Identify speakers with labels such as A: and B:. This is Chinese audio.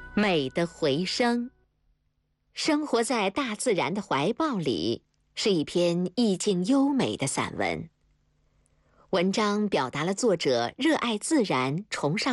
A: 美的回声。生活在大自然的怀抱里，是一篇意境优美的散文。文章表达了作者热爱自然、崇尚